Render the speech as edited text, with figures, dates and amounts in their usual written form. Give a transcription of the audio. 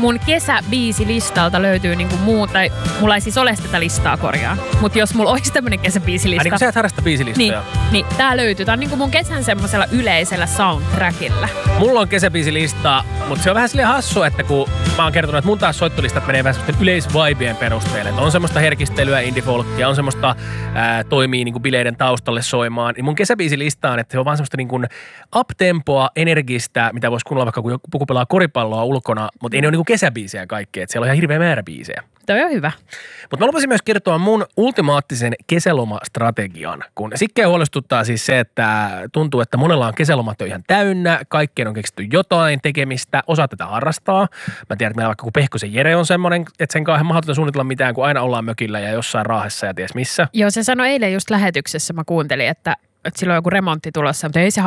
mun kesäbiisilistalta löytyy niinku muuta, mulla ei siis ole tätä listaa korjaa, mutta jos mulla olisi tämmönen kesäbiisilista. Niin kun sä et harrasta biisilistoja. Niin tää löytyy. Tää on niinku mun kesän semmosella yleisellä soundtrackilla. Mulla on kesäbiisilista, mutta se on vähän silleen hassu, että kun mä oon kertonut, että mun taas soittolistat menee vähän semmoisten yleisvaibien perusteelle. Että on semmoista herkistelyä, indie-folkia, on semmoista toimii niinku bileiden taustalle soimaan. Niin mun kesäbiisilista on, että se on vaan semmoista niinku up-tempoa, energistä, mitä voisi kuunnella vaikka kun joku pelaa koripalloa ulkona, mutta ei ne ole niinku kesäbiisejä kaikki, että siellä on ihan hirveä määrä biisejä. Toi on hyvä. Mutta mä lupasin myös kertoa mun ultimaattisen kesälomastrategian, kun Sikkeä huolestuttaa siis se, että tuntuu, että monella on kesälomat jo ihan täynnä, kaikkien on keksitty jotain tekemistä, osa tätä harrastaa. Mä tiedän, että meillä vaikka kun Pehkosen Jere on semmoinen, että sen kanssa mahdotonta suunnitella mitään, kun aina ollaan mökillä ja jossain Raahessa ja ties missä. Joo, se sanoi eilen just lähetyksessä, mä kuuntelin, että sillä on joku remontti tulossa, mutta ei se